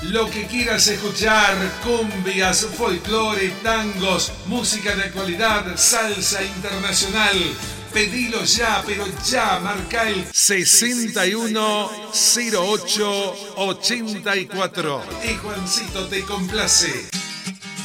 Lo que quieras escuchar, cumbias, folclore, tangos, música de actualidad, salsa internacional. Pedilo ya, pero ya, marca el 610884. Y Juancito te complace.